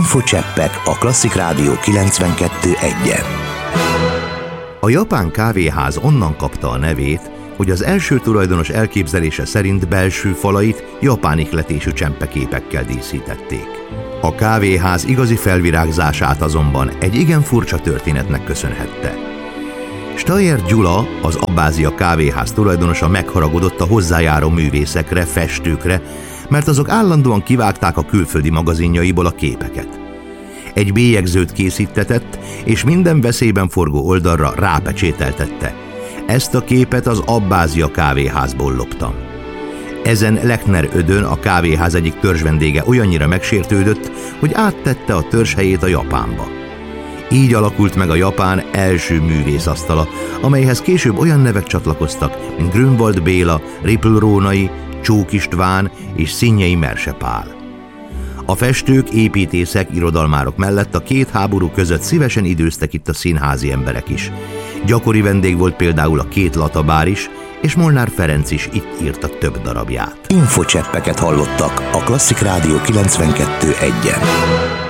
Infocseppek a Klasszik Rádió 92.1-en. A japán kávéház onnan kapta a nevét, hogy az első tulajdonos elképzelése szerint belső falait japán ihletésű csempeképekkel díszítették. A kávéház igazi felvirágzását azonban egy igen furcsa történetnek köszönhette. Steyer Gyula, az Abbázia kávéház tulajdonosa megharagudott a hozzájáró művészekre, festőkre, mert azok állandóan kivágták a külföldi magazinjaiból a képeket. Egy bélyegzőt készítetett, és minden veszélyben forgó oldalra rápecsételtette: ezt a képet az Abbázia kávéházból loptam. Ezen Lechner Ödön, a kávéház egyik törzsvendége olyannyira megsértődött, hogy áttette a törzshelyét a Japánba. Így alakult meg a Japán első művészasztala, amelyhez később olyan nevek csatlakoztak, mint Grünwald Béla, Rippl Rónai, Csók István és Szinyei Merse Pál. A festők, építészek, irodalmárok mellett a két háború között szívesen időztek itt a színházi emberek is. Gyakori vendég volt például a Két Latabár is, és Molnár Ferenc is itt írta több darabját. Infocseppeket hallottak a Klasszik Rádió 92.1-en.